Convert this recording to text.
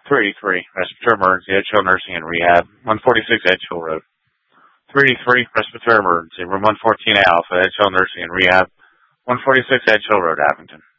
383, respiratory emergency, Edge Hill Nursing and Rehab, 146 Edge Hill Road. 383, respiratory emergency, room 114 Alpha, Edge Hill Nursing and Rehab, 146 Edge Hill Road, Abington.